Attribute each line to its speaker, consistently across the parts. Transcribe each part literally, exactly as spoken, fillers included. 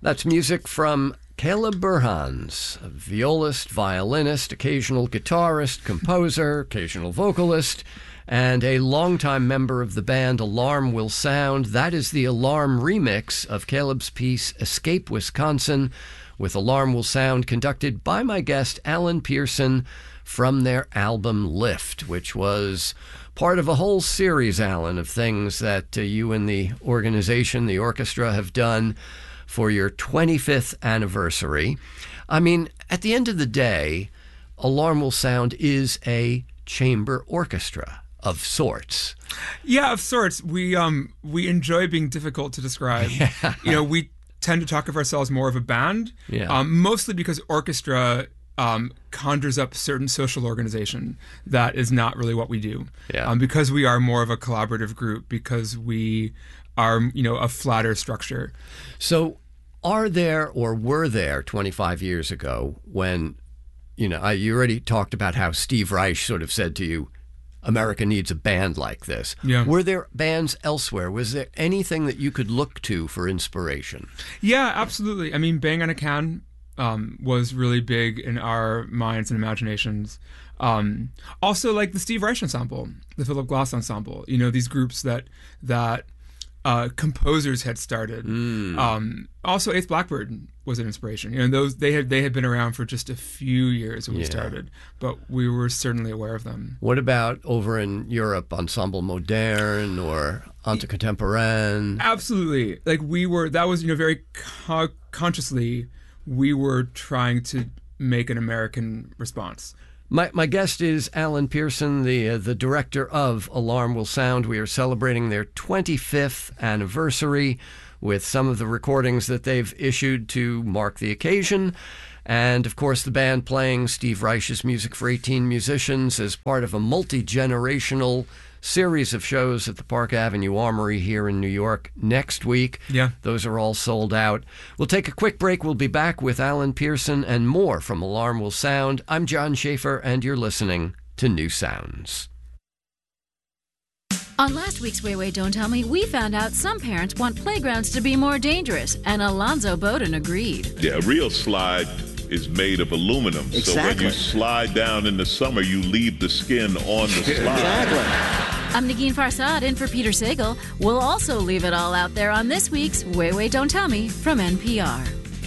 Speaker 1: That's music from Caleb Burhans, a violist, violinist, occasional guitarist, composer, occasional vocalist, and a longtime member of the band Alarm Will Sound. That is the Alarm remix of Caleb's piece Escape Wisconsin, with Alarm Will Sound, conducted by my guest Alan Pearson from their album Lift, which was part of a whole series, Alan, of things that uh, you and the organization, the orchestra, have done for your twenty-fifth anniversary. I mean, at the end of the day, Alarm Will Sound is a chamber orchestra of sorts.
Speaker 2: Yeah, of sorts. We um we enjoy being difficult to describe. Yeah. You know, we tend to talk of ourselves more of a band,
Speaker 1: yeah.
Speaker 2: um, mostly because orchestra um, conjures up certain social organization that is not really what we do.
Speaker 1: Yeah.
Speaker 2: Um, because we are more of a collaborative group, because we are, you know, a flatter structure.
Speaker 1: So are there, or were there twenty-five years ago when, you know, I, you already talked about how Steve Reich sort of said to you, America needs a band like this.
Speaker 2: Yeah.
Speaker 1: Were there bands elsewhere? Was there anything that you could look to for inspiration?
Speaker 2: Yeah, absolutely. I mean, Bang on a Can um, was really big in our minds and imaginations. Um, also, like the Steve Reich Ensemble, the Philip Glass Ensemble. You know, these groups that that uh, composers had started.
Speaker 1: Mm.
Speaker 2: Um, also, Eighth Blackbird was an inspiration. You know, those they had they had been around for just a few years when
Speaker 1: yeah.
Speaker 2: we started, but we were certainly aware of them.
Speaker 1: What about over in Europe, Ensemble Moderne or Ante Contemporain?
Speaker 2: Absolutely. Like we were, that was, you know, very co- consciously, we were trying to make an American response.
Speaker 1: My my guest is Alan Pearson, the uh, the director of Alarm Will Sound. We are celebrating their twenty-fifth anniversary with some of the recordings that they've issued to mark the occasion. And, of course, the band playing Steve Reich's music for eighteen musicians as part of a multi-generational series of shows at the Park Avenue Armory here in New York next week.
Speaker 2: Yeah.
Speaker 1: Those are all sold out. We'll take a quick break. We'll be back with Alan Pearson and more from Alarm Will Sound. I'm John Schaefer, and you're listening to New Sounds.
Speaker 3: On last week's Way Way Don't Tell Me, we found out some parents want playgrounds to be more dangerous, and Alonzo Bowden agreed.
Speaker 4: Yeah, a real slide is made of aluminum.
Speaker 5: Exactly.
Speaker 4: So when you slide down in the summer, you leave the skin on the slide.
Speaker 5: Exactly.
Speaker 3: I'm Negin Farsad in for Peter Sagal. We'll also leave it all out there on this week's Way Way Don't Tell Me from N P R.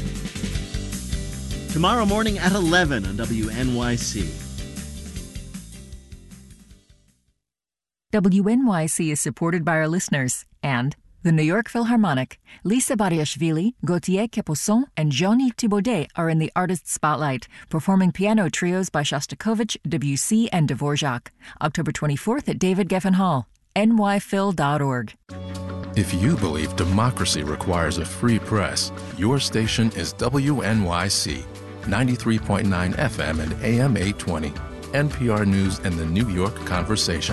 Speaker 5: Tomorrow morning at eleven on W N Y C.
Speaker 6: W N Y C is supported by our listeners and the New York Philharmonic. Lisa Bariashvili, Gauthier Capuçon, and Jean-Yves Thibaudet are in the Artist Spotlight, performing piano trios by Shostakovich, Debussy, and Dvorak. October twenty-fourth at David Geffen Hall. N Y phil dot org.
Speaker 7: If you believe democracy requires a free press, your station is W N Y C, ninety-three point nine F M and A M eight twenty, N P R News and the New York Conversation.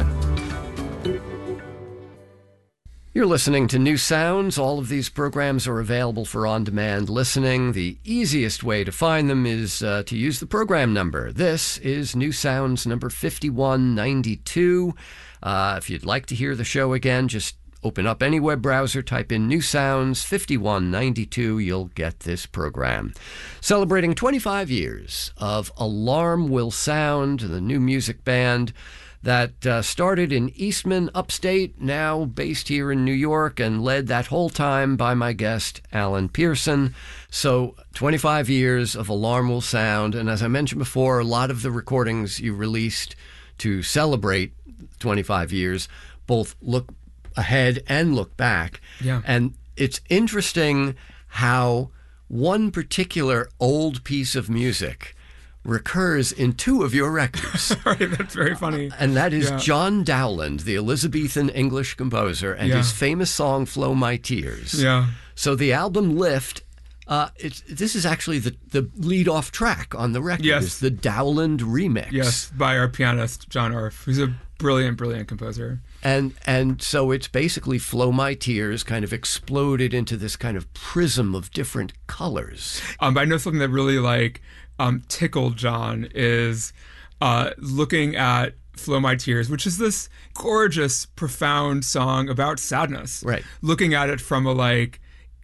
Speaker 1: You're listening to New Sounds. All of these programs are available for on-demand listening. The easiest way to find them is uh, to use the program number. This is New Sounds number fifty-one ninety-two. Uh, if you'd like to hear the show again, just open up any web browser, type in New Sounds fifty-one ninety-two. You'll get this program. Celebrating twenty-five years of Alarm Will Sound, the new music band that uh, started in Eastman, upstate, now based here in New York, and led that whole time by my guest, Alan Pearson. So twenty-five years of Alarm Will Sound, and as I mentioned before, a lot of the recordings you released to celebrate twenty-five years both look ahead and look back.
Speaker 2: Yeah.
Speaker 1: And it's interesting how one particular old piece of music recurs in two of your records.
Speaker 2: Right, that's very funny.
Speaker 1: And that is
Speaker 2: Yeah.
Speaker 1: John Dowland, the Elizabethan English composer, and
Speaker 2: Yeah.
Speaker 1: his famous song, Flow My Tears.
Speaker 2: Yeah.
Speaker 1: So the album Lift, uh, it's, this is actually the, the lead-off track on the record.
Speaker 2: Yes.
Speaker 1: It's the Dowland remix.
Speaker 2: Yes, by our pianist, John Orff, who's a brilliant, brilliant composer.
Speaker 1: And and so it's basically Flow My Tears kind of exploded into this kind of prism of different colors.
Speaker 2: Um, but I know something that really like um, tickled John is uh, looking at Flow My Tears, which is this gorgeous, profound song about sadness.
Speaker 1: Right.
Speaker 2: Looking at it from a like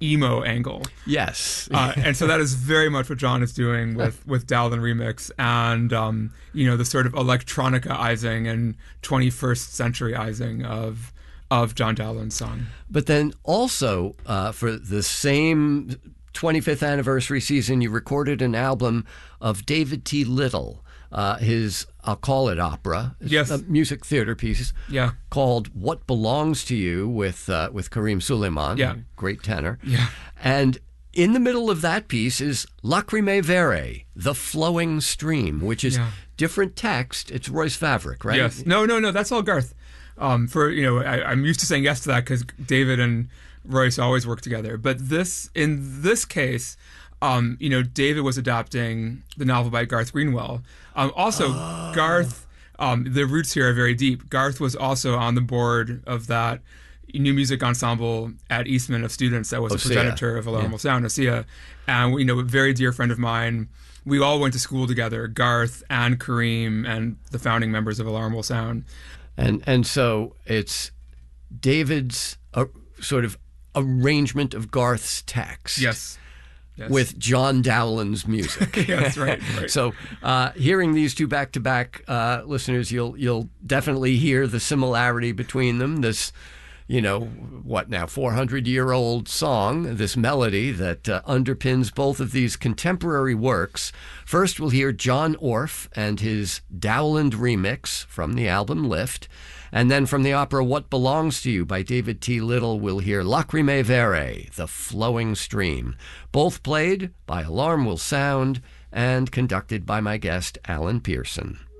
Speaker 2: emo angle.
Speaker 1: Yes.
Speaker 2: uh, and so that is very much what John is doing with, with Dowland Remix and, um, you know, the sort of electronica-izing and twenty-first century-izing of, of John Dowland's song.
Speaker 1: But then also, uh, for the same twenty-fifth anniversary season, you recorded an album of David T. Little, uh, his, I'll call it opera,
Speaker 2: Yes.
Speaker 1: uh, music theater piece,
Speaker 2: Yeah.
Speaker 1: called What Belongs to You with uh, with Kareem Suleiman,
Speaker 2: Yeah.
Speaker 1: great tenor.
Speaker 2: Yeah.
Speaker 1: And in the middle of that piece is Lacrimae Vere, The Flowing Stream, which is
Speaker 2: Yeah.
Speaker 1: different text. It's Royce Favric, right?
Speaker 2: Yes. No, no, no. That's all Garth. Um, for you know, I, I'm used to saying yes to that because David and Royce always work together. But this, in this case, um, you know, David was adapting the novel by Garth Greenwell. Um, also, oh. Garth. Um, the roots here are very deep. Garth was also on the board of that new music ensemble at Eastman of students that was
Speaker 1: Osea.
Speaker 2: a progenitor of Alarmable
Speaker 1: Yeah.
Speaker 2: Sound, Osea. And, you know, a very dear friend of mine. We all went to school together, Garth and Kareem and the founding members of Alarmable Sound.
Speaker 1: And and so it's David's uh, sort of arrangement of Garth's text.
Speaker 2: Yes. Yes.
Speaker 1: With John Dowland's music.
Speaker 2: Yeah, that's right. right.
Speaker 1: So, uh, hearing these two back to back, uh, listeners, you'll you'll definitely hear the similarity between them. This, you know, what now, four hundred year old song, this melody that uh, underpins both of these contemporary works. First, we'll hear John Orff and his Dowland remix from the album Lift. And then from the opera What Belongs to You by David T. Little, we'll hear Lacrimae Vere, The Flowing Stream, both played by Alarm Will Sound and conducted by my guest, Alan Pearson.